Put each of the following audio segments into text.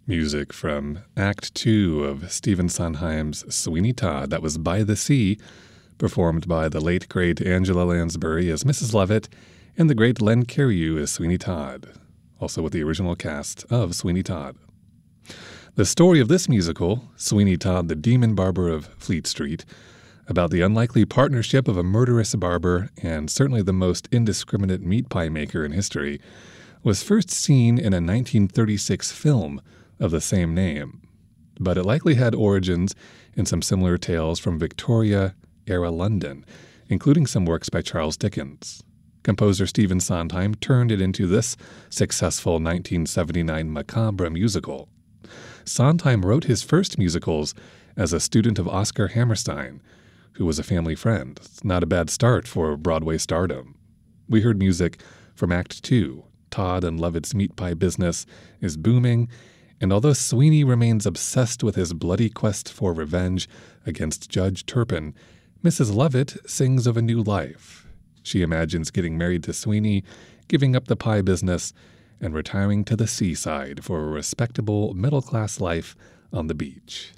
Music from Act 2 of Stephen Sondheim's Sweeney Todd. That was By the Sea, performed by the late, great Angela Lansbury as Mrs. Lovett and the great Len Cariou as Sweeney Todd, also with the original cast of Sweeney Todd. The story of this musical, Sweeney Todd, the Demon Barber of Fleet Street, about the unlikely partnership of a murderous barber and certainly the most indiscriminate meat pie maker in history, was first seen in a 1936 film of the same name, but it likely had origins in some similar tales from Victoria-era London, including some works by Charles Dickens. Composer Stephen Sondheim turned it into this successful 1979 macabre musical. Sondheim wrote his first musicals as a student of Oscar Hammerstein, who was a family friend. It's not a bad start for Broadway stardom. We heard music from Act 2. Todd and Lovett's meat pie business is booming, and although Sweeney remains obsessed with his bloody quest for revenge against Judge Turpin, Mrs. Lovett sings of a new life. She imagines getting married to Sweeney, giving up the pie business, and retiring to the seaside for a respectable middle-class life on the beach.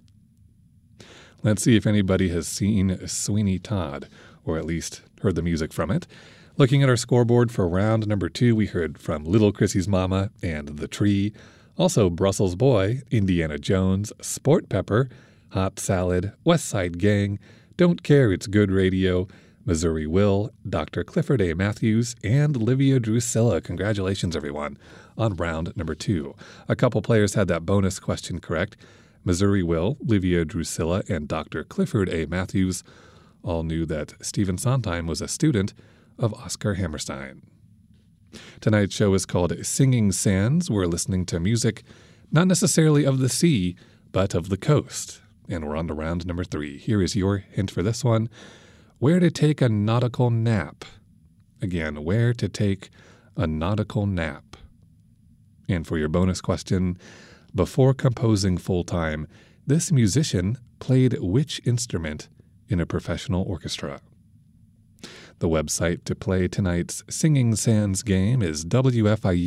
Let's see if anybody has seen Sweeney Todd, or at least heard the music from it. Looking at our scoreboard for round number 2, we heard from Little Chrissy's Mama and The Tree, also Brussels Boy, Indiana Jones, Sport Pepper, Hot Salad, West Side Gang, Don't Care It's Good Radio, Missouri Will, Dr. Clifford A. Matthews, and Livia Drusilla. Congratulations, everyone, on round number 2. A couple players had that bonus question correct. Missouri Will, Livia Drusilla, and Dr. Clifford A. Matthews all knew that Stephen Sondheim was a student of Oscar Hammerstein. Tonight's show is called Singing Sands. We're listening to music not necessarily of the sea, but of the coast. And we're on to round number 3. Here is your hint for this one. Where to take a nautical nap. Again, where to take a nautical nap. And for your bonus question, before composing full-time, this musician played which instrument in a professional orchestra? The website to play tonight's Singing Sands game is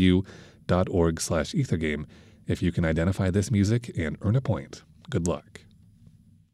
wfiu.org/ethergame if you can identify this music and earn a point. Good luck.